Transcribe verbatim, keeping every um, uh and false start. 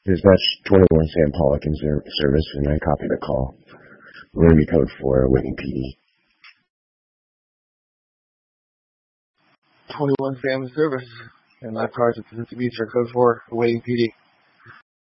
Dispatch twenty-one Sam Pollock in ser- service, and I copy the call. We're in code four, awaiting P D. twenty-one Sam in service, and I charge at the Beach or code four, awaiting P D.